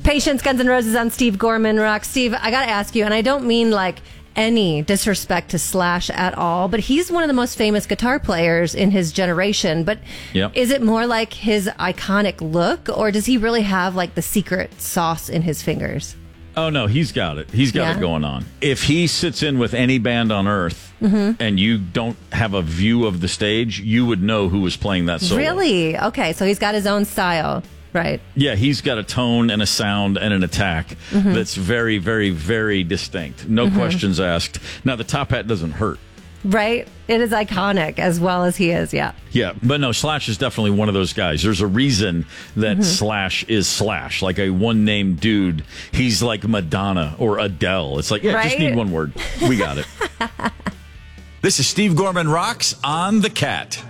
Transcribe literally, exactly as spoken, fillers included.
Patience, Guns N' Roses on Steve Gorman Rock. Steve, I got to ask you, and I don't mean like any disrespect to Slash at all, but he's one of the most famous guitar players in his generation. But Yep. is it more like his iconic look, or does he really have like the secret sauce in his fingers? Oh, no, he's got it. He's got Yeah. it going on. If he sits in with any band on earth Mm-hmm. and you don't have a view of the stage, you would know who was playing that solo. Really? Okay, so he's got his own style, right? Yeah, he's got a tone and a sound and an attack Mm-hmm. that's very, very, very distinct. No questions asked. Now, the top hat doesn't hurt. Right? It is iconic as well as he is, yeah. Yeah, but no, Slash is definitely one of those guys. There's a reason that Mm-hmm. Slash is Slash, like a one-name dude. He's like Madonna or Adele. It's like, yeah, just Right? need one word. We got it. This is Steve Gorman Rocks on The Cat.